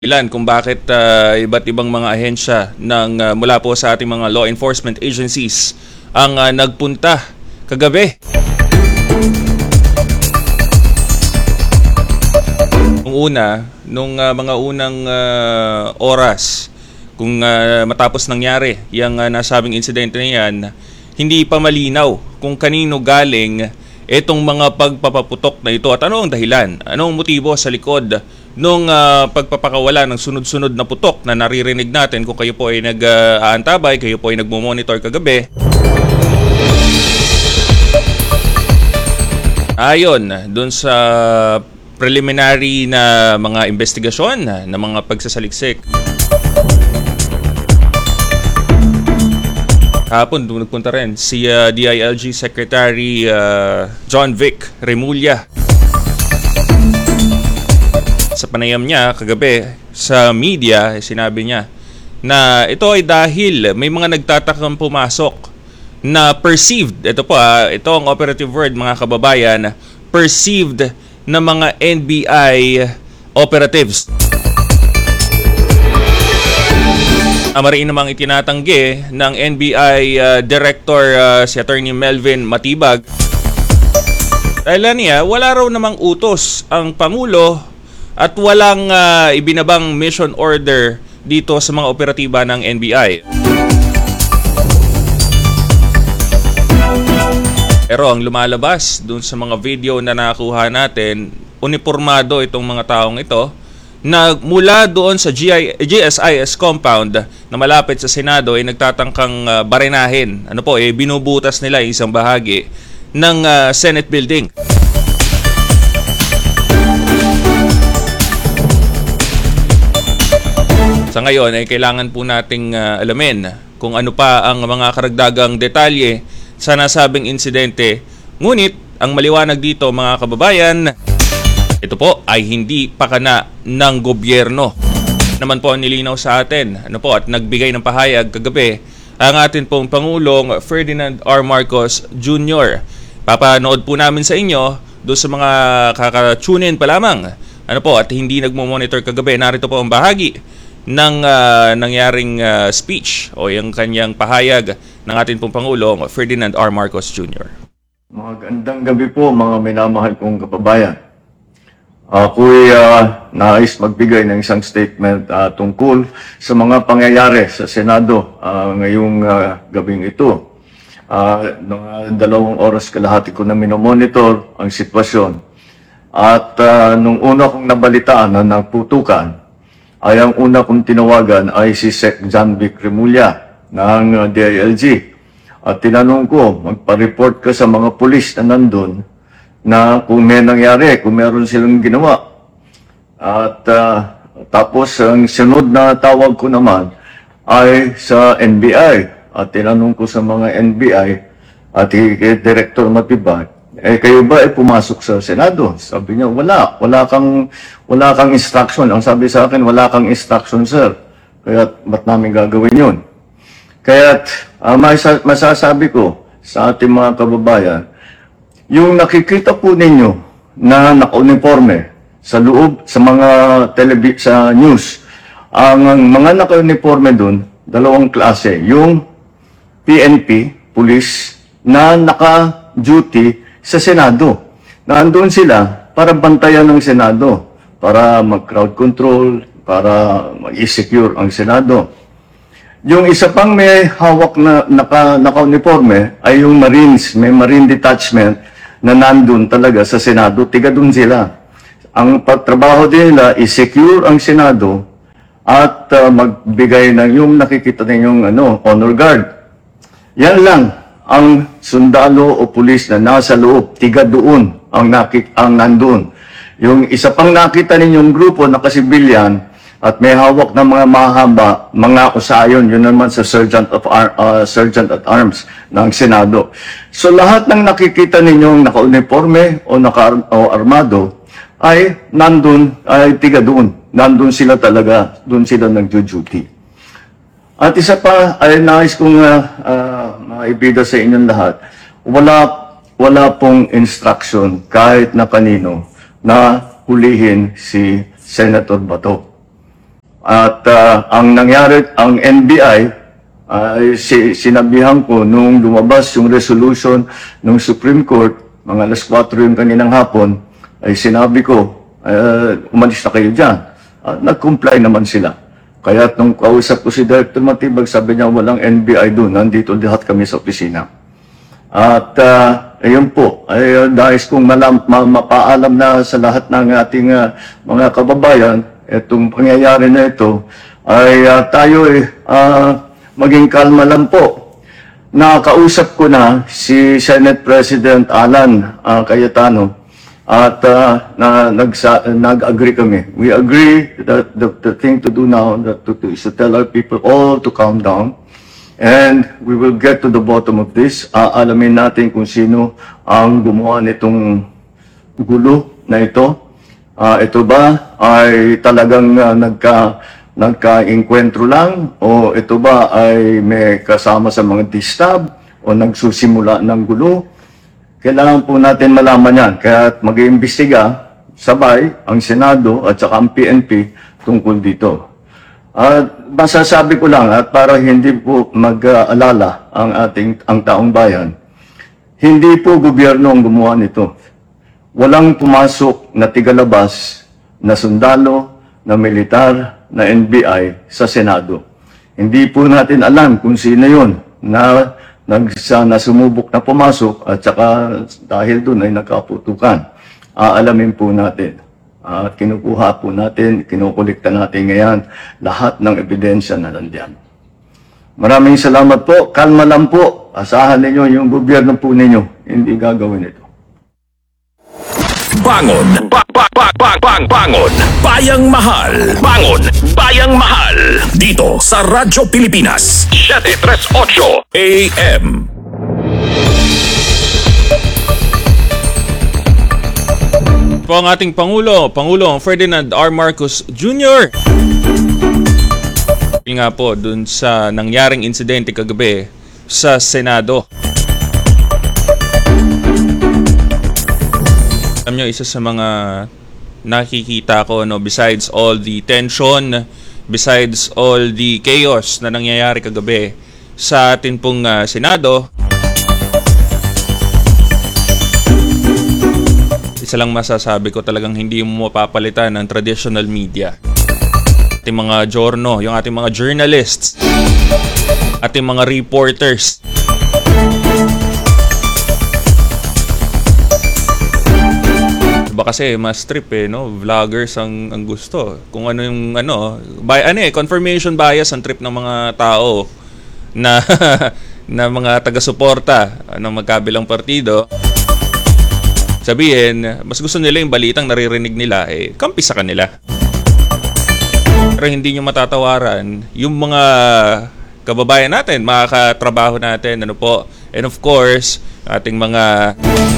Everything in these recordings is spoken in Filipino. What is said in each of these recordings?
Ilan kung bakit iba't ibang mga ahensya ng mula po sa ating mga law enforcement agencies ang nagpunta kagabi. Nung mga unang oras, kung matapos nangyari yung nasabing insidente na yan, hindi pa malinaw kung kanino galing itong mga pagpapaputok na ito at ano ang dahilan, ano ang motibo sa likod nung pagpapakawala ng sunod-sunod na putok na naririnig natin kung kayo po ay nag-aantabay, kayo po ay nagmo-monitor kagabi. Ayon dun sa preliminary na mga investigasyon na mga pagsasaliksik. Hapon, nagpunta rin si DILG Secretary John Vic Remulla. Sa panayam niya kagabi sa media, sinabi niya na ito ay dahil may mga nagtatakang pumasok na perceived, ito po ito ang operative word mga kababayan, perceived na mga NBI operatives. Mariin namang itinatanggi ng NBI Director si Attorney Melvin Matibag. Dahil niya, wala raw namang utos ang Pangulo at walang ibinabang mission order dito sa mga operatiba ng NBI. Pero ang lumalabas dun sa mga video na nakuha natin, unipormado itong mga taong ito na mula doon sa GSIS compound na malapit sa Senado ay nagtatangkang barenahin. Binubutas nila isang bahagi ng Senate building. Sa ngayon ay kailangan po nating alamin kung ano pa ang mga karagdagang detalye sa nasabing insidente. Ngunit ang maliwanag dito mga kababayan, ito po ay hindi pakana ng gobyerno. Naman po ang nilinaw sa atin at nagbigay ng pahayag kagabi ang atin pong Pangulong Ferdinand R. Marcos Jr. Papanood po namin sa inyo doon sa mga kaka-tune in pa lamang at hindi nagmo-monitor kagabi. Narito po ang bahagi ng nangyaring speech o yung kanyang pahayag ng atin pong Pangulong Ferdinand R. Marcos Jr. Magandang gabi po mga minamahal kong kababayan. Ako'y nais magbigay ng isang statement tungkol sa mga pangyayari sa Senado ngayong gabing ito. Noong 2 oras kalahati ko na minomonitor ang sitwasyon. At nung una kong nabalitaan na nagputukan, ay ang una kong tinawagan ay si Sec. John Vic Remulla ng DILG. At tinanong ko, magpa-report ka sa mga pulis na nandun na kung may nangyari, kung meron silang ginawa. At tapos ang sunod na tawag ko naman ay sa NBI. At tinanong ko sa mga NBI at kay Director Matibag, kayo ba ay pumasok sa Senado? Sabi niya, wala kang instruction. Ang sabi sa akin, wala kang instruction, sir. Kaya ba't namin gagawin yun? Kaya masasabi ko sa ating mga kababayan, yung nakikita po ninyo na naka-uniforme sa loob, sa mga sa news, ang mga naka-uniforme dun, dalawang klase. Yung PNP, police, na naka-duty sa Senado. Naandun sila para bantayan ng Senado, para mag-crowd control, para mag-secure ang Senado. Yung isa pang may hawak na naka-uniforme ay yung Marines, may Marine Detachment na nandun talaga sa Senado, tiga dun sila. Ang pagtrabaho din nila is secure ang Senado at magbigay ng yung nakikita ninyong honor guard. Yan lang ang sundalo o pulis na nasa loob, tiga doon ang nandun. Yung isa pang nakita ninyong grupo na kasibilyan at may hawak ng mga mahaba, mga usayon, yun naman sa Sergeant at Arms ng Senado. So lahat ng nakikita ninyong naka-uniforme o naka-armado ay nandun, ay tiga doon. Nandun sila talaga, doon sila nag-duty. At isa pa ay nais kong maibida sa inyong lahat, wala pong instruction kahit na kanino na hulihin si Senator Bato. At ang nangyari, ang NBI, sinabihan ko nung lumabas yung resolution ng Supreme Court, mga alas 4 yung kaninang hapon, ay sinabi ko, umalis na kayo dyan. Nag-comply naman sila. Kaya nung kausap ko si Director Matibag, sabi niya walang NBI doon, nandito lahat kami sa opisina. At ayun po, ay dahil kong mapaalam na sa lahat ng ating mga kababayan, itong pangyayari na ito, ay tayo maging kalma lang po. Nakausap ko na si Senate President Alan Cayetano at nag-agree kami. We agree that the thing to do now is to tell our people all to calm down. And we will get to the bottom of this. Alamin natin kung sino ang gumawa nitong gulo na ito. Ito ba ay talagang nagka-enkwentro lang? O ito ba ay may kasama sa mga distab? O nagsusimula ng gulo? Kailangan po natin malaman yan. Kaya mag-iimbestiga sabay ang Senado at saka ang PNP tungkol dito. Masasabi ko lang at para hindi po mag-alala ang taong bayan, hindi po gobyerno ang gumawa nito. Walang pumasok na tigalabas na sundalo, na militar, na NBI sa Senado. Hindi po natin alam kung sino yun na sumubok na pumasok at saka dahil doon ay nagkaputukan. Aalamin po natin. At kinukuha po natin, kinukulikta natin ngayon lahat ng ebidensya na nandiyan. Maraming salamat po. Kalma lang po. Asahan ninyo yung gobyerno po ninyo. Hindi gagawin ito. Bangon! Bangon! Bayang Mahal! Bangon! Bayang Mahal! Dito sa Radyo Pilipinas 738 AM. Po ang ating Pangulong Ferdinand R. Marcos Jr. Nga po dun sa nangyaring insidente kagabi sa Senado. Alam nyo, isa sa mga nakikita ko, no, besides all the tension, besides all the chaos na nangyayari kagabi sa atin pong Senado, isa lang masasabi ko, talagang hindi mo mapapalitan ng traditional media. Ating mga journal, yung ating mga journalists, ating mga reporters. Diba kasi mas trip no? Vloggers ang gusto. Kung ano yung confirmation bias ang trip ng mga tao na na mga taga-suporta ng magkabilang partido. Sabihin, mas gusto nila yung balitang naririnig nila, kampi sa kanila. Pero hindi nyo matatawaran yung mga kababayan natin, mga katrabaho natin, and of course, ating mga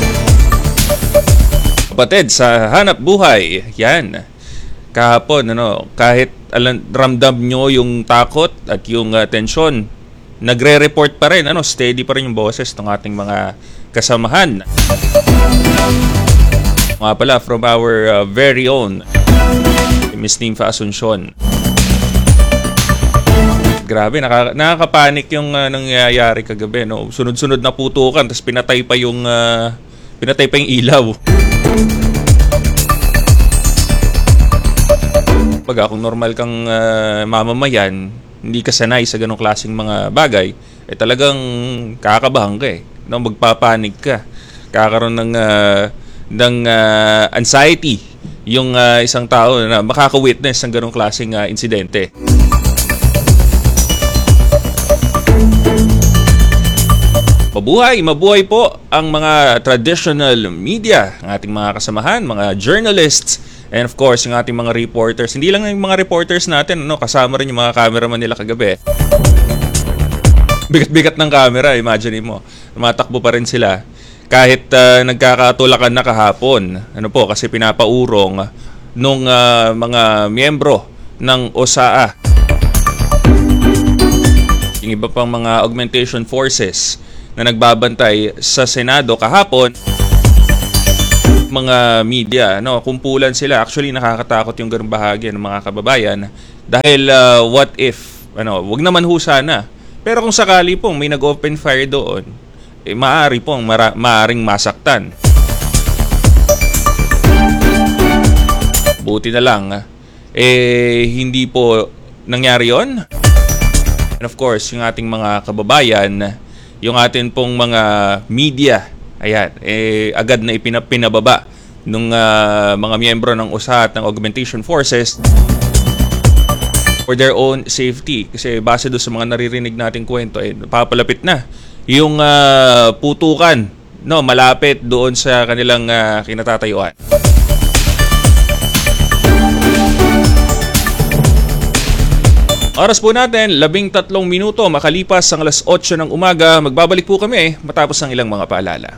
kapatid sa hanap buhay. Yan. Kahapon, kahit ramdam nyo yung takot at yung tensyon, nagre-report pa rin, steady pa rin yung boses ng ating mga kasamahan. Mga pala, from our very own Miss Nympha Asuncion. Grabe, nakakapanik yung nangyayari kagabi, no? Sunod-sunod na putukan, tapos pinatay pa yung ilaw. Pag kung normal kang mamamayan, hindi ka sanay sa ganong klaseng mga bagay, talagang kakabahan ka no, magpapanik ka. Kakaroon ng anxiety yung isang tao na makaka-witness ng ganong klaseng insidente. Mabuhay po ang mga traditional media, ang ating mga kasamahan, mga journalists, and of course, yung ating mga reporters. Hindi lang yung mga reporters natin, kasama rin yung mga cameraman nila kagabi. Bigat-bigat ng camera, imagine mo. Tumatakbo pa rin sila. Kahit nagkakatulakan na kahapon, kasi pinapaurong nung mga miyembro ng OSAA. Yung iba pang mga augmentation forces na nagbabantay sa Senado kahapon, mga media, kumpulan sila. Actually, nakakatakot yung ganung bahagi ng mga kababayan Dahil what if, wag naman ho sana. Pero kung sakali pong may nag-open fire doon, maaari pong maaring masaktan. Buti na lang, hindi po nangyari yon. And of course, yung ating mga kababayan, yung atin pong mga media, ayan, agad na pinababa nung mga miyembro ng USAT ng Augmentation Forces for their own safety. Kasi base doon sa mga naririnig nating kwento, papalapit na yung putukan, malapit doon sa kanilang kinatatayuan. Oras po natin, 13 minuto makalipas ang alas 8 ng umaga. Magbabalik po kami matapos ang ilang mga paalala.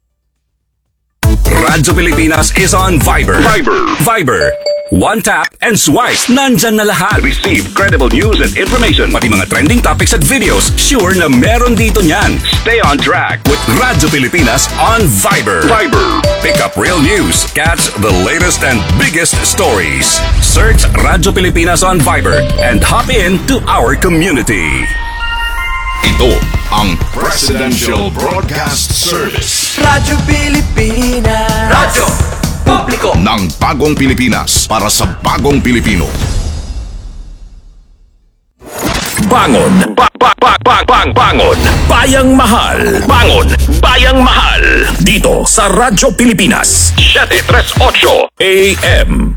Radyo Pilipinas is on Viber. Viber. One tap and swipe. Nandyan na lahat. Receive credible news and information. Pati mga trending topics at videos. Sure na meron dito niyan. Stay on track with Radyo Pilipinas on Viber. Pick up real news. Catch the latest and biggest stories. Search Radyo Pilipinas on Viber and hop in to our community. Ito ang Presidential Broadcast Service. Radyo Pilipinas. Radyo Publiko ng Bagong Pilipinas para sa Bagong Pilipino. Bangon. Bangon. Bayang Mahal. Bangon. Bayang Mahal. Dito sa Radyo Pilipinas. 738 AM.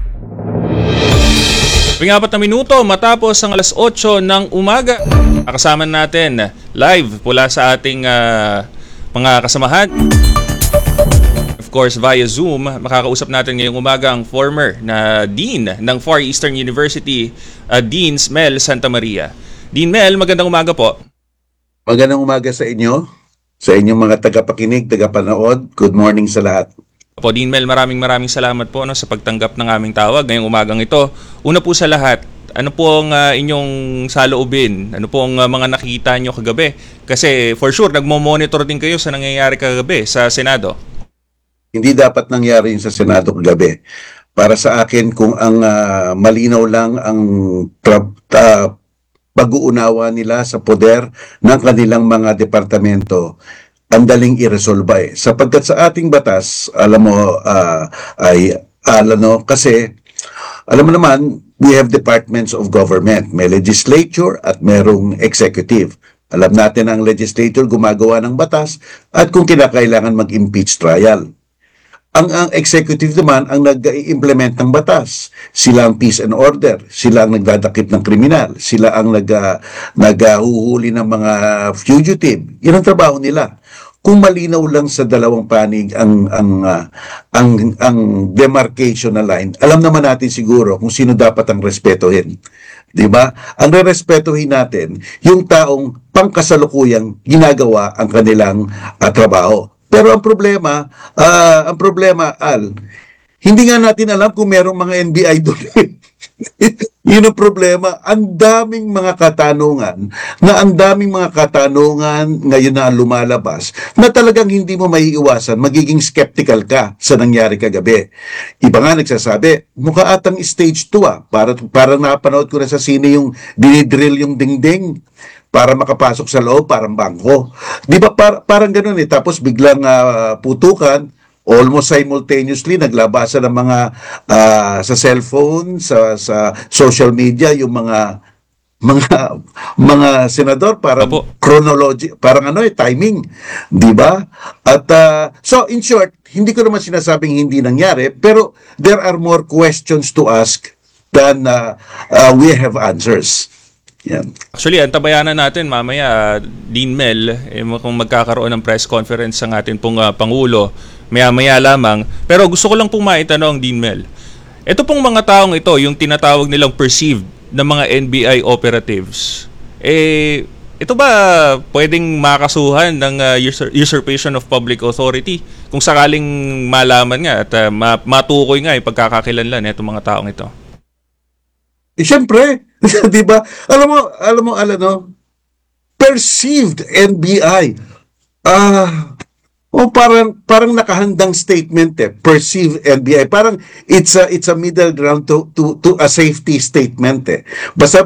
Pang-4 na minuto matapos ang alas 8 ng umaga. Kasama natin live mula sa ating mga kasamahan. Of course, via Zoom, makakausap natin ngayong umaga ang former na Dean ng Far Eastern University, Dean Mel Santa Maria. Dean Mel, magandang umaga po. Magandang umaga sa inyo, sa inyong mga tagapakinig, tagapanood. Good morning sa lahat. Po, Dean Mel, maraming salamat po sa pagtanggap ng aming tawag ngayong umagang ito. Una po sa lahat, ano po ang inyong saloobin? Ano po ang mga nakikita nyo kagabi? Kasi for sure, nagmo-monitor din kayo sa nangyayari kagabi sa Senado. Hindi dapat nangyari yun sa Senado kagabi. Para sa akin, kung ang malinaw lang ang pag-uunawa nila sa poder ng kanilang mga departamento, ang daling iresolba sapagkat sa ating batas, alam mo, kasi alam mo naman, we have departments of government. May legislature at merong executive. Alam natin ang legislature gumagawa ng batas at kung kinakailangan mag-impeach trial. Ang executive naman ang nag-i-implement ng batas. Sila ang peace and order. Sila ang nagdadakip ng kriminal. Sila ang naghuhuli ng mga fugitive. Yan ang trabaho nila. Kung malinaw lang sa dalawang panig ang demarcation na line, alam naman natin siguro kung sino dapat ang respetohin. 'Di ba? Ang rerespetohin natin yung taong pangkasalukuyang ginagawa ang kanilang trabaho. Pero ang problema, hindi nga natin alam kung merong mga NBI doon. Yun ang problema. Ang daming mga katanungan ngayon na lumalabas na talagang hindi mo maiiwasan, magiging skeptical ka sa nangyari kagabi. Iba nga nagsasabi, mukha atang stage 2 Parang napanood ko na sa sine yung dinidrill yung dingding para makapasok sa loob, parang bangko. Di ba parang ganun Tapos biglang putukan, almost simultaneously naglabasan ng mga sa cellphone, sa social media yung mga senador parang chronology, parang timing, 'di ba? At so in short, hindi ko naman sinasabing hindi nangyari, pero there are more questions to ask than we have answers. Yan. Actually, antabayanan natin mamaya, Dean Mel, kung magkakaroon ng press conference ang atin pong Pangulo, maya-maya lamang. Pero gusto ko lang pong maitanong, Dean Mel, ito pong mga taong ito, yung tinatawag nilang perceived na mga NBI operatives, ito ba pwedeng makasuhan ng usurpation of public authority kung sakaling malaman nga at matukoy nga yung pagkakakilanlan itong mga taong ito? Siyempre, 'di ba? Alam mo, perceived NBI. O parang nakahandang statement perceive NBI, parang it's a middle ground to a safety statement. Basta